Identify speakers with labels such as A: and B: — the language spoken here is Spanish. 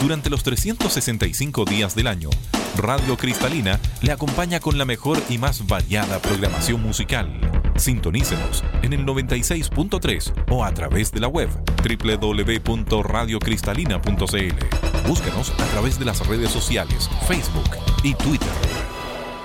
A: Durante los 365 días del año, Radio Cristalina le acompaña con la mejor y más variada programación musical. Sintonícenos en el 96.3 o a través de la web www.radiocristalina.cl. Búsquenos a través de las redes sociales, Facebook y Twitter.